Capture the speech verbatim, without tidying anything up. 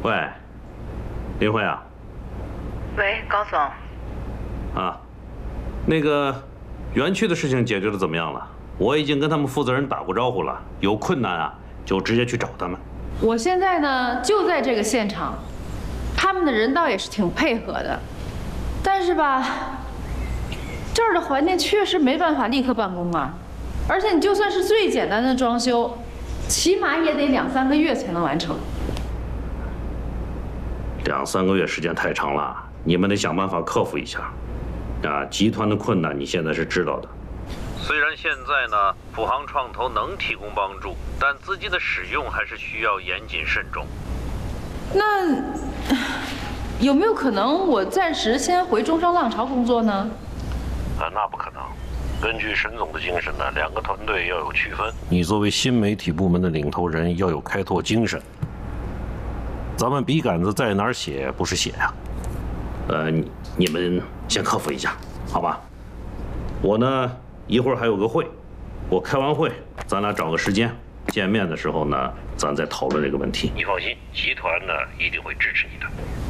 喂，林慧啊。 喂，高总。 啊，那个园区的事情解决的怎么样了？我已经跟他们负责人打过招呼了，有困难啊就直接去找他们。 我现在呢就在这个现场，他们的人倒也是挺配合的，但是吧，这儿的环境确实没办法立刻办公啊，而且你就算是最简单的装修，起码也得两三个月才能完成。 两三个月时间太长了，你们得想办法克服一下。啊，集团的困难你现在是知道的。 虽然现在呢，普航创投能提供帮助，但资金的使用还是需要严谨慎重。 那有没有可能我暂时先回中商浪潮工作呢？ 啊，那不可能。根据沈总的精神呢，两个团队要有区分。你作为新媒体部门的领头人，要有开拓精神。咱们笔杆子在哪儿写，不是写呀、啊？ 呃，你你们先克服一下，好吧？我呢，一会儿还有个会，我开完会，咱俩找个时间见面的时候呢，咱再讨论这个问题。 你放心，集团呢一定会支持你的。